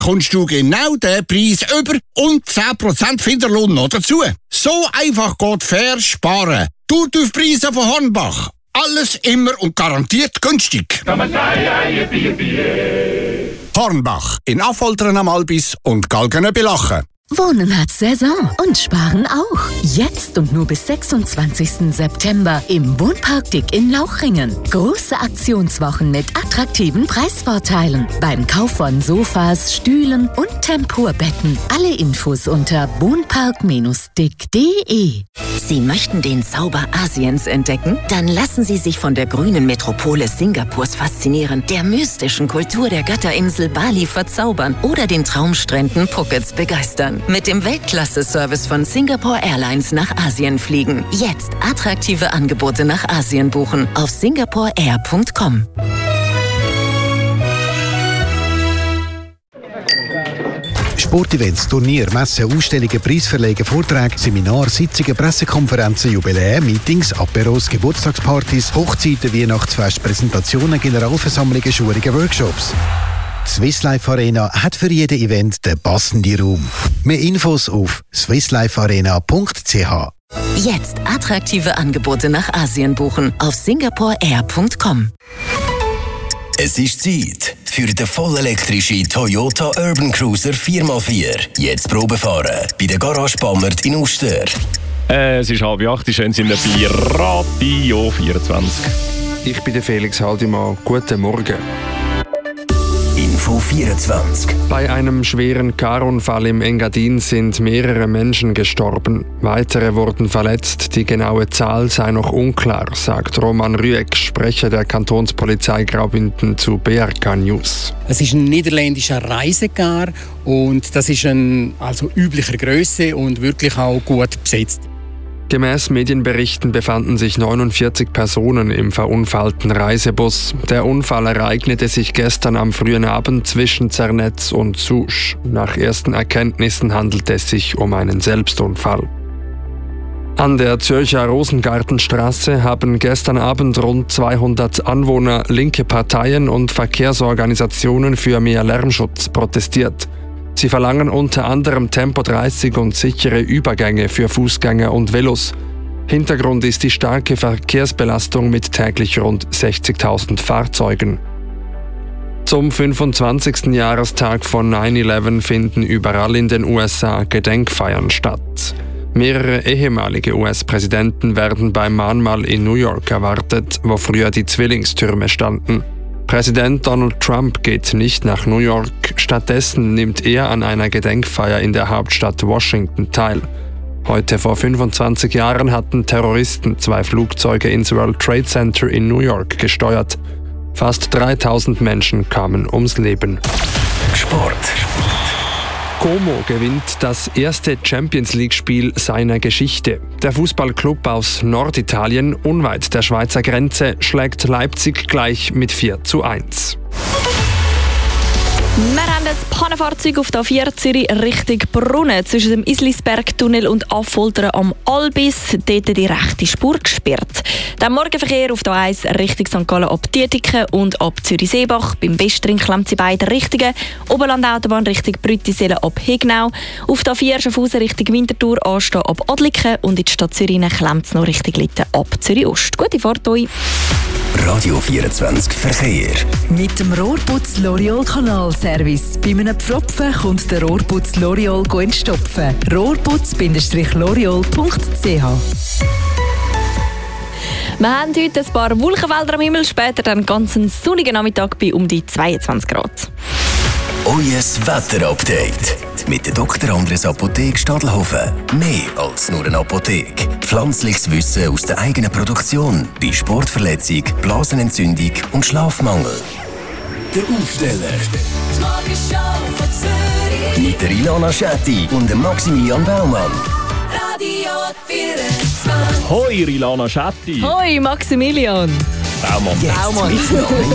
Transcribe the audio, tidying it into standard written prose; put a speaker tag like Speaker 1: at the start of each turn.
Speaker 1: kommst du genau den Preis über und 10% Finderlohn noch dazu. So einfach geht fair sparen. Tut auf Preise von Hornbach. Alles immer und garantiert günstig. Hornbach in Affoltern am Albis und Galgen bei Lachen.
Speaker 2: Wohnen hat Saison und Sparen auch. Jetzt und nur bis 26. September im Wohnpark Dick in Lauchringen. Große Aktionswochen mit attraktiven Preisvorteilen. Beim Kauf von Sofas, Stühlen und Tempurbetten. Alle Infos unter wohnpark-dick.de.
Speaker 3: Sie möchten den Zauber Asiens entdecken? Dann lassen Sie sich von der grünen Metropole Singapurs faszinieren, der mystischen Kultur der Götterinsel Bali verzaubern oder den Traumstränden Phukets begeistern. Mit dem Weltklasse-Service von Singapore Airlines nach Asien fliegen. Jetzt attraktive Angebote nach Asien buchen auf singaporeair.com.
Speaker 4: Sportevents, Turnier, Messen, Ausstellungen, Preisverleihungen, Vorträge, Seminare, Sitzungen, Pressekonferenzen, Jubiläen, Meetings, Aperos, Geburtstagspartys, Hochzeiten, Weihnachtsfest, Präsentationen, Generalversammlungen, Schulungen, Workshops. Die Swiss Life Arena hat für jeden Event den passenden Raum. Mehr Infos auf swisslifearena.ch.
Speaker 3: Jetzt attraktive Angebote nach Asien buchen auf singaporeair.com.
Speaker 5: Es ist Zeit für den vollelektrischen Toyota Urban Cruiser 4x4. Jetzt Probe fahren bei der Garage Bammert in Uster.
Speaker 6: Es ist 7:30, schön sind wir bei Radio 24.
Speaker 7: Ich bin der Felix Haldimann. Guten Morgen.
Speaker 5: Info 24.
Speaker 7: Bei einem schweren Karunfall im Engadin sind mehrere Menschen gestorben. Weitere wurden verletzt. Die genaue Zahl sei noch unklar, sagt Roman Rüegg, Sprecher der Kantonspolizei Graubünden zu BRK News.
Speaker 8: Es ist ein niederländischer Reisecar und das ist üblicher Größe und wirklich auch gut besetzt.
Speaker 7: Gemäß Medienberichten befanden sich 49 Personen im verunfallten Reisebus. Der Unfall ereignete sich gestern am frühen Abend zwischen Zernetz und Sousch. Nach ersten Erkenntnissen handelt es sich um einen Selbstunfall. An der Zürcher Rosengartenstraße haben gestern Abend rund 200 Anwohner, linke Parteien und Verkehrsorganisationen für mehr Lärmschutz protestiert. Sie verlangen unter anderem Tempo 30 und sichere Übergänge für Fußgänger und Velos. Hintergrund ist die starke Verkehrsbelastung mit täglich rund 60.000 Fahrzeugen. Zum 25. Jahrestag von 9/11 finden überall in den USA Gedenkfeiern statt. Mehrere ehemalige US-Präsidenten werden beim Mahnmal in New York erwartet, wo früher die Zwillingstürme standen. Präsident Donald Trump geht nicht nach New York, stattdessen nimmt er an einer Gedenkfeier in der Hauptstadt Washington teil. Heute vor 25 Jahren hatten Terroristen 2 Flugzeuge ins World Trade Center in New York gesteuert. Fast 3000 Menschen kamen ums Leben.
Speaker 5: Sport.
Speaker 7: Como gewinnt das erste Champions-League-Spiel seiner Geschichte. Der Fußballclub aus Norditalien, unweit der Schweizer Grenze, schlägt Leipzig gleich mit 4:1.
Speaker 9: Wir haben ein Pannenfahrzeug auf der A4 Zürich Richtung Brunnen zwischen dem Islisberg-Tunnel und Affoltern am Albis. Dort die rechte Spur gesperrt. Der Morgenverkehr auf der A1 Richtung St. Gallen ab Dietiken und ab Zürich-Seebach. Beim Westring klemmt sie beide Richtungen. Oberlandautobahn Richtung Brüttisellen ab Hegnau. Auf der A4 Schaffhausen Richtung Winterthur anstehen ab Adliken und in die Stadt Zürich klemmt es noch Richtung Litten ab Zürich-Ost. Gute Fahrt euch!
Speaker 5: Radio 24 Verkehr.
Speaker 2: Mit dem Rohrputz L'Oreal Kanalservice. Bei einem Pfropfen kommt der Rohrputz L'Oreal entstopfen. Rohrputz-L'Oreal.ch.
Speaker 9: Wir haben heute ein paar Wolkenfelder am Himmel, später dann ganz einen sonnigen Nachmittag bei um die 22 Grad.
Speaker 5: Euer Wetterupdate mit der Dr. Andres Apotheke Stadelhofen. Mehr als nur eine Apotheke. Pflanzliches Wissen aus der eigenen Produktion bei Sportverletzung, Blasenentzündung und Schlafmangel. Der Aufsteller. Die Morgenshow von Zürich. Mit der Ilana Schetti und dem Maximilian Baumann.
Speaker 9: Radio 24.
Speaker 6: Hoi, Ilana Schetti.
Speaker 9: Hoi, Maximilian.
Speaker 6: Baumann.
Speaker 5: Jetzt